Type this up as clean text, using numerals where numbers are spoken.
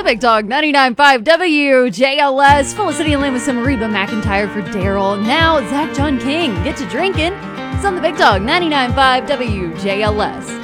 Big Dog 99.5 WJLS. Felicity and Lynn with some Reba McEntire for Daryl. Now Zach John King. Get to drinking. It's on the Big Dog 99.5 WJLS.